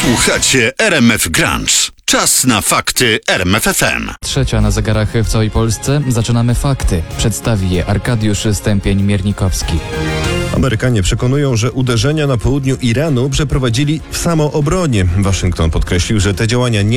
Słuchacie RMF Grunge. Czas na fakty RMF FM. 3 na zegarach w całej Polsce. Zaczynamy fakty. Przedstawi je Arkadiusz Stępień-Miernikowski. Amerykanie przekonują, że uderzenia na południu Iranu przeprowadzili w samoobronie. Waszyngton podkreślił, że te działania nie